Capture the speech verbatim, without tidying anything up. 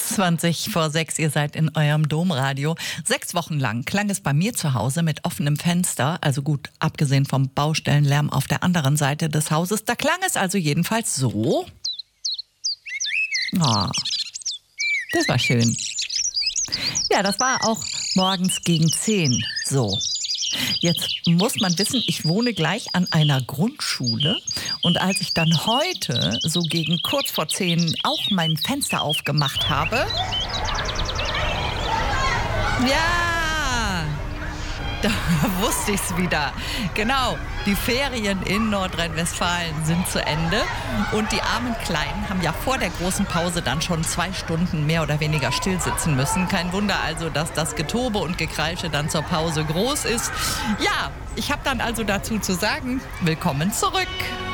zwanzig vor sechs, ihr seid in eurem Domradio. Sechs Wochen lang klang es bei mir zu Hause mit offenem Fenster, also gut, abgesehen vom Baustellenlärm auf der anderen Seite des Hauses, da klang es also jedenfalls so. Oh, das war schön. Ja, das war auch morgens gegen zehn so. Jetzt muss man wissen, ich wohne gleich an einer Grundschule und als ich dann heute so gegen kurz vor zehn auch mein Fenster aufgemacht habe, ja, da wusste ich es wieder. Genau, die Ferien in Nordrhein-Westfalen sind zu Ende und die armen Kleinen haben ja vor der großen Pause dann schon zwei Stunden mehr oder weniger still sitzen müssen. Kein Wunder also, dass das Getobe und Gekreische dann zur Pause groß ist. Ja, ich habe dann also dazu zu sagen, willkommen zurück.